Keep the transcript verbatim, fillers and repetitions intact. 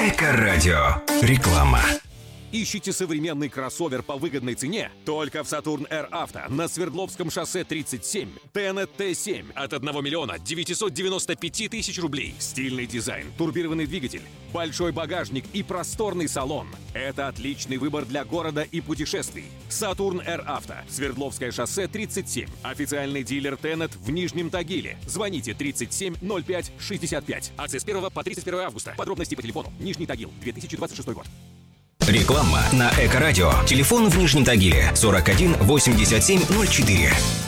Эко-радио. Реклама. Ищите современный кроссовер по выгодной цене? Только в Saturn Air Auto на Свердловском шоссе тридцать семь. Тенет Т семь от одного миллиона девятисот девяноста пяти тысяч рублей. Стильный дизайн, турбированный двигатель, большой багажник и просторный салон. Это отличный выбор для города и путешествий. Saturn Air Auto. Свердловское шоссе тридцать семь. Официальный дилер Тенет в Нижнем Тагиле. Звоните тридцать семь ноль пять шестьдесят пять. Акция с первого по тридцать первое августа. Подробности по телефону. Нижний Тагил. две тысячи двадцать шестой год. Реклама на Эко-радио. Телефон в Нижнем Тагиле сорок один восемьдесят семь ноль четыре.